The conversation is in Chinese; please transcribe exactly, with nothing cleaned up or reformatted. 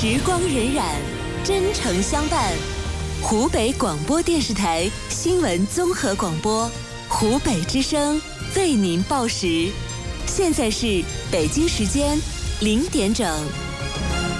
时光荏苒，真诚相伴。湖北广播电视台新闻综合广播，湖北之声为您报时。现在是北京时间零点整。